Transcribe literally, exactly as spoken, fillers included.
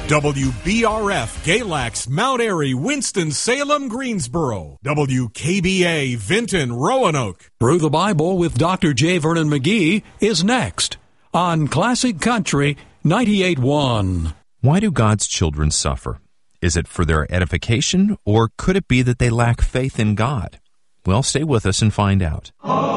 W B R F, Galax, Mount Airy, Winston-Salem, Greensboro. W K B A, Vinton, Roanoke. Through the Bible with Doctor J. Vernon McGee is next on Classic Country ninety-eight point one. Why do God's children suffer? Is it for their edification, or could it be that they lack faith in God? Well, stay with us and find out.